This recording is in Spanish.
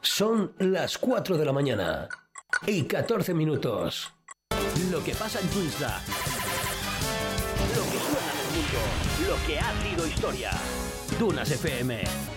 Son las 4 de la mañana y 14 minutos. Lo que pasa en tu isla. Lo que suena en el mundo. Lo que ha sido historia. Dunas FM.